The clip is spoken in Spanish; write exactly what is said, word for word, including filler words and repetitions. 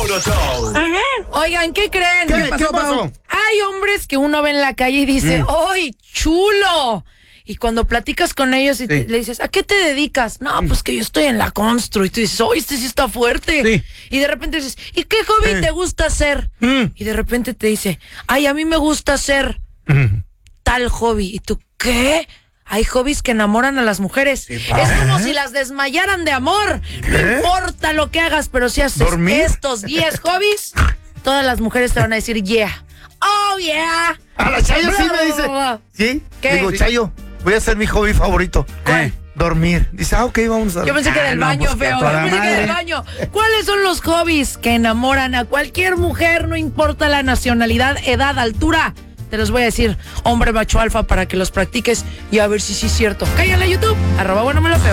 Puro show. Oigan, ¿qué creen? ¿Qué, ¿Qué pasó, ¿Qué pasó? Pau? Hay hombres que uno ve en la calle y dice, ¡ay, chulo! Y cuando platicas con ellos y te- Sí. le dices, ¿a qué te dedicas? No, pues que yo estoy en la constru. Y tú dices, ¡oh, este sí está fuerte! Sí. Y de repente dices, ¿y qué hobby Eh. te gusta hacer? Mm. Y de repente te dice, ay, a mí me gusta hacer tal hobby. ¿Y tú qué? Hay hobbies que enamoran a las mujeres. Es como si las desmayaran de amor. No importa lo que hagas, pero si haces ¿Dormir? estos diez hobbies, todas las mujeres te van a decir, yeah. Oh, yeah. A la Chayo sí me dice. ¿Sí? ¿Qué? Digo, Chayo, voy a hacer mi hobby favorito. ¿Cuál? Dormir. Dice, ah, ok, vamos a... Yo pensé que Ah, del no, baño, pues, que a feo. toda Yo pensé que madre. del baño. ¿Cuáles son los hobbies que enamoran a cualquier mujer, no importa la nacionalidad, edad, altura? Te los voy a decir, hombre macho alfa, para que los practiques y a ver si sí es cierto. Cállale a YouTube, arroba bueno me lo feo.